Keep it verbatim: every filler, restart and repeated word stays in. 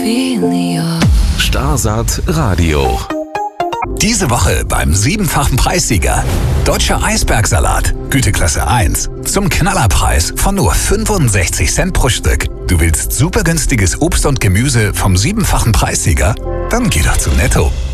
Starsat Radio. Diese Woche beim siebenfachen Preissieger. Deutscher Eisbergsalat, Güteklasse eins. Zum Knallerpreis von nur fünfundsechzig Cent pro Stück. Du willst super günstiges Obst und Gemüse vom siebenfachen Preissieger? Dann geh doch zu Netto.